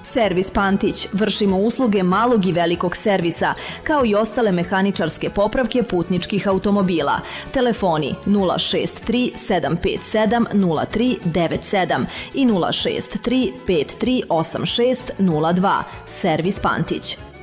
Servis Pantić. Vršimo usluge malog i velikog servisa, kao i ostale mehaničarske popravke putničkih automobila. Telefoni 063 757 0397 i 063 5386 02. Servis Pantić.